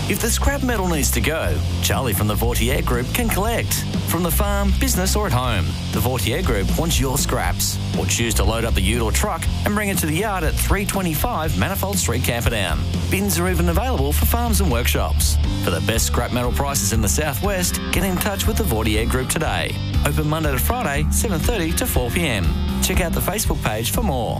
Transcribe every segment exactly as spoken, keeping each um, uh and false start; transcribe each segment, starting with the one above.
If the scrap metal needs to go, Charlie from the Vautier Group can collect. From the farm, business or at home, the Vautier Group wants your scraps. Or choose to load up the ute or truck and bring it to the yard at three twenty-five Manifold Street, Camperdown. Bins are even available for farms and workshops. For the best scrap metal prices in the southwest, get in touch with the Vautier Group today. Open Monday to Friday, seven thirty to four p m. Check out the Facebook page for more.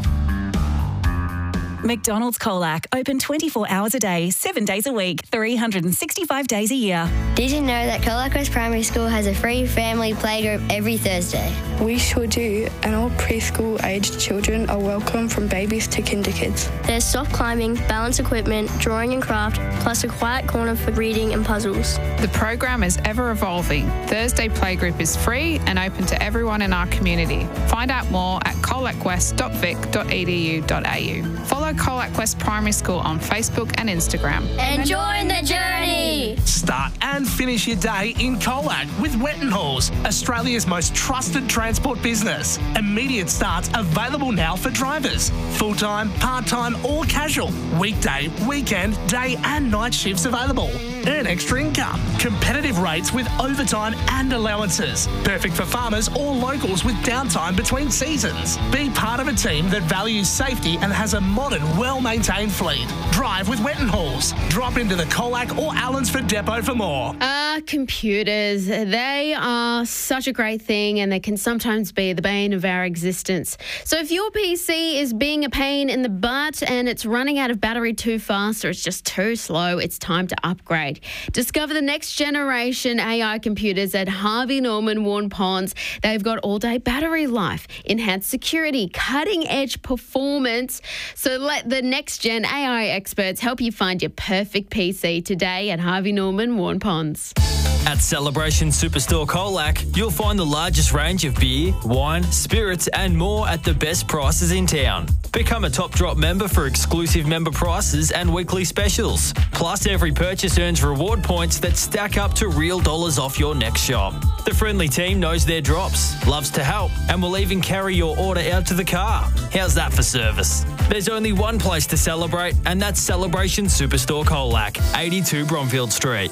McDonald's Colac, open twenty-four hours a day, seven days a week, three hundred sixty-five days a year. Did you know that Colac West Primary School has a free family playgroup every Thursday? We sure do, and all preschool-aged children are welcome from babies to kinder kids. There's soft climbing, balance equipment, drawing and craft, plus a quiet corner for reading and puzzles. The program is ever evolving. Thursday playgroup is free and open to everyone in our community. Find out more at colac west dot vic dot e d u dot a u. Follow Colac West Primary School on Facebook and Instagram. Enjoy the journey! Start and finish your day in Colac with Wettenhalls, Australia's most trusted transport business. Immediate starts available now for drivers. Full-time, part-time or casual. Weekday, weekend, day and night shifts available. Earn extra income. Competitive rates with overtime and allowances. Perfect for farmers or locals with downtime between seasons. Be part of a team that values safety and has a modern, well-maintained fleet. Drive with Wettenhalls. Drop into the Colac or Allensford depot for more. Ah, computers. They are such a great thing and they can sometimes be the bane of our existence. So if your P C is being a pain in the butt and it's running out of battery too fast or it's just too slow, it's time to upgrade. Discover the next generation A I computers at Harvey Norman Warren Ponds. They've got all-day battery life, enhanced security, cutting-edge performance. So let the next-gen A I experts help you find your perfect P C today at Harvey Norman Warren Ponds. At Celebration Superstore Colac, you'll find the largest range of beer, wine, spirits and more at the best prices in town. Become a Top Drop member for exclusive member prices and weekly specials. Plus, every purchase earns reward points that stack up to real dollars off your next shop. The friendly team knows their drops, loves to help, and will even carry your order out to the car. How's that for service? There's only one place to celebrate, and that's Celebration Superstore Colac, eighty-two Bromfield Street.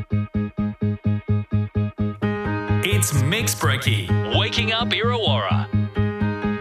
It's Mix Brekkie, waking up Illawarra.